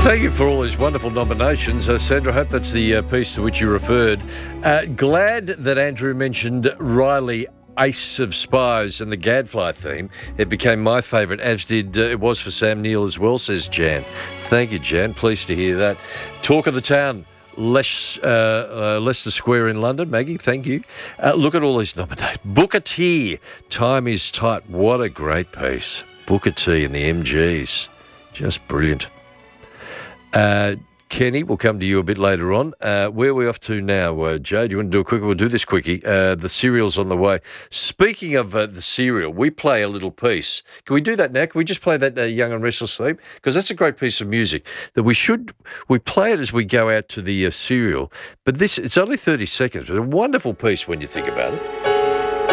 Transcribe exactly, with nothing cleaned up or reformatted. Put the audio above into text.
Thank you for all these wonderful nominations, uh, Sandra. I hope that's the uh, piece to which you referred. Uh, glad that Andrew mentioned Riley Ace of Spies and the Gadfly theme. It became my favourite, as did uh, it was for Sam Neill as well, says Jan. Thank you, Jan. Pleased to hear that. Talk of the town. Les, uh, uh, Leicester Square in London. Maggie, thank you. Uh, look at all these nominations. Booker T. Time is Tight. What a great piece. Booker T and the M Gs. Just brilliant. Uh, Kenny, we'll come to you a bit later on. Uh, where are we off to now, uh, Joe? Do you want to do a quickie? We'll do this quickie. Uh, the cereal's on the way. Speaking of uh, the cereal, we play a little piece. Can we do that now? Can we just play that uh, Young and Restless theme? Because that's a great piece of music that we should, we play it as we go out to the uh, cereal. But this, it's only thirty seconds. It's a wonderful piece when you think about it.